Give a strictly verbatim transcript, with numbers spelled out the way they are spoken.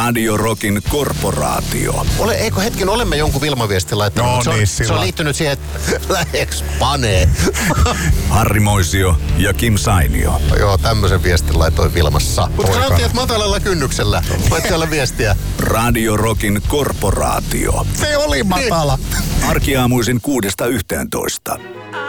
Radio Rockin korporaatio. Ole, eikö hetken, olemme jonkun Vilma-viestin laittanut. No se, on, niin, se on sillä. liittynyt siihen, että läheks panee. Harri Moisio ja Kim Sainio. Joo, tämmöisen viestin laitoin Vilmassa. Mutta Poika. sanottiin, että matalalla kynnyksellä. Voit siellä viestiä. Radio Rockin korporaatio. Se oli matala. Arkiaamuisin kuudesta yhteentoista.